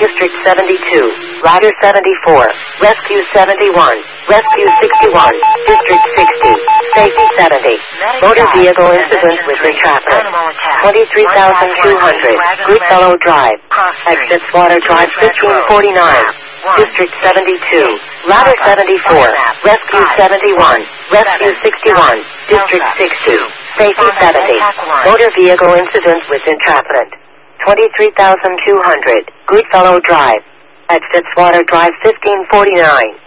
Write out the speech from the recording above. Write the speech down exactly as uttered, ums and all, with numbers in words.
District seventy-two, Ladder seventy-four, Rescue seventy-one, Rescue sixty-one, District sixty, Safety seventy, Motor Vehicle Incident with Entrapment, twenty-three thousand two hundred, Goodfellow Drive, Exit Water Drive fifteen forty-nine, District seventy-two, Ladder seventy-four, Rescue seventy-one, Rescue sixty-one, District sixty, Safety seventy, Motor Vehicle Incident with Entrapment, twenty-three thousand two hundred, Goodfellow Drive, at Fitzwater Drive fifteen forty-nine.